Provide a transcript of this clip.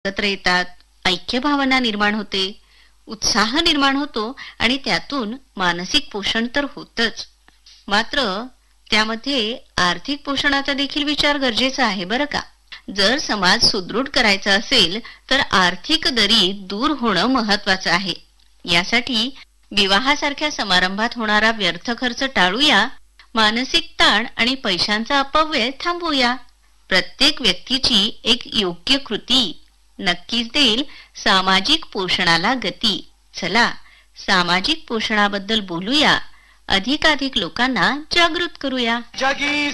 एकत्र येतात, ऐक्य भावना निर्माण होते, उत्साह निर्माण होतो आणि त्यातून मानसिक पोषण तर होतच. मात्र त्यामध्ये आर्थिक पोषणाचा देखील विचार गरजेचा आहे बरं का. जर समाज सुदृढ करायचा असेल तर आर्थिक दरी दूर होणं महत्वाचं आहे. यासाठी विवाहासारख्या समारंभात होणारा व्यर्थ खर्च टाळूया, मानसिक ताण आणि पैशांचा अपव्यय थांबवूया. प्रत्येक व्यक्तीची एक योग्य कृती नक्कीच देईल सामाजिक पोषणाला गती. चला सामाजिक पोषणाबद्दल बोलूया, अधिकाधिक लोकांना जागृत करूया. जगी